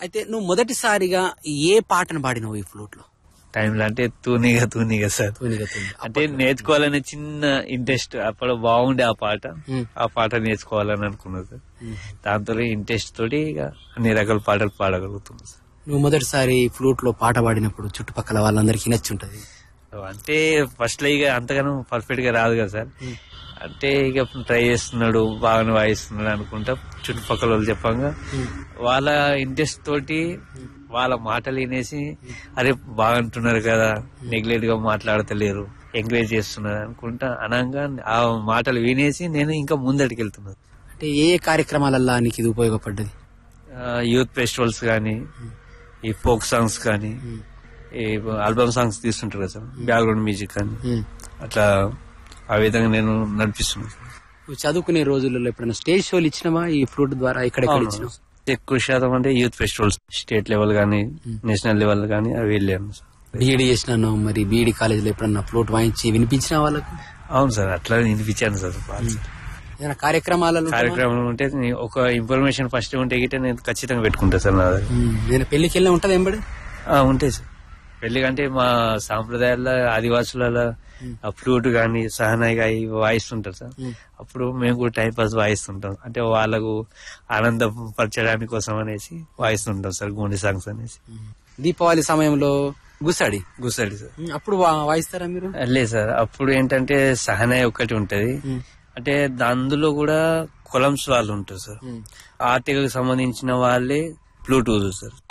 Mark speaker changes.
Speaker 1: అయితే నువ్వు మొదటిసారిగా ఏ పాటను పాడినావు ఈ ఫ్లూట్ లో?
Speaker 2: టైంలో అంటే తూనిగా సార్. అంటే నేర్చుకోవాలనే చిన్న ఇంట్రెస్ట్ అప్పుడు బాగుండే ఆ పాట నేర్చుకోవాలని అనుకున్నది సార్. దాంతో ఇంట్రెస్ట్ తోటి ఇక అన్ని రకాల పాటలు పాడగలుగుతున్నాను సార్.
Speaker 1: నువ్వు మొదటిసారి ఫ్లూట్ లో పాట పాడినప్పుడు చుట్టుపక్కల వాళ్ళందరికీ నచ్చుంటది.
Speaker 2: అంటే ఫస్ట్ లో ఇక అంతగానో పర్ఫెక్ట్ గా రాదు కదా సార్. అంటే ఇక ట్రై చేస్తున్నాడు బాగానే వాయిస్తున్నాడు అనుకుంటా చుట్టుపక్కల వాళ్ళు చెప్పంగా వాళ్ళ ఇంట్రెస్ట్ తోటి వాళ్ళ మాటలు వినేసి అరే బాగుంటున్నారు కదా, నెగ్లెక్ట్ గా మాట్లాడతలేరు, ఎంకరేజ్ చేస్తున్నారు అనుకుంటా అనంగా ఆ మాటలు వినేసి నేను ఇంకా ముందటికి వెళ్తున్నాను.
Speaker 1: అంటే ఏ కార్యక్రమాలల్లో నీకు ఇది ఉపయోగపడ్డది?
Speaker 2: యూత్ ఫెస్టివల్స్ కానీ, ఈ ఫోక్ సాంగ్స్ కానీ, ఈ ఆల్బమ్ సాంగ్స్ తీస్తుంటారు కదా సార్, బ్యాక్గ్రౌండ్ మ్యూజిక్ కానీ, అట్లా ఆ విధంగా నేను నడిపిస్తున్నాను.
Speaker 1: నువ్వు చదువుకునే రోజులలో ఎప్పుడైనా స్టేజ్ షోలు ఇచ్చినావా ఈ ఫ్లూట్ ద్వారా? ఎక్కడెక్కడ ఇచ్చినావు?
Speaker 2: ఎక్కువ శాతం అంటే యూత్ ఫెస్టివల్స్, స్టేట్ లెవెల్ గానీ నేషనల్ లెవెల్ గానీ అవి వెళ్ళాను సార్.
Speaker 1: బీఈడీ చేసినాను, మరి బీఈడీ కాలేజీలో ఎప్పుడన్నా ఫ్లూట్ వాయించి వినిపించిన వాళ్ళకు?
Speaker 2: అవును సార్, అట్లా వినిపించాను సార్.
Speaker 1: ఏదైనా కార్యక్రమం
Speaker 2: ఉంటే ఒక ఇన్ఫర్మేషన్ ఫస్ట్ ఉంటే గిట్టే నేను ఖచ్చితంగా పెట్టుకుంటా సార్. నా
Speaker 1: నేను పెళ్లికి వెళ్ళిన ఉంటది ఎంబడి
Speaker 2: ఉంటాయి సార్. పెళ్లి కంటే మా సాంప్రదాయాల ఆదివాసుల ఫ్లూట్ గానీ సహనాయి గానీ వాయిస్తుంటారు సార్. అప్పుడు మేము కూడా టైం పాస్ వాయిస్తుంటాం, అంటే వాళ్ళకు ఆనందం పరచడానికి కోసం అనేసి వాయిస్తుంటాం సార్ గోండి సాంగ్స్ అనేసి.
Speaker 1: దీపావళి సమయంలో గుసడి
Speaker 2: సార్
Speaker 1: అప్పుడు వాయిస్తారా మీరు?
Speaker 2: లేదు సార్, అప్పుడు ఏంటంటే సహనాయి ఒక్కటి ఉంటది, అంటే అందులో కూడా కొలమ్స్ వాళ్ళు ఉంటారు సార్. ఆ తెగకు సంబంధించిన వాళ్ళే ఫ్లూట్ ఊదు సార్.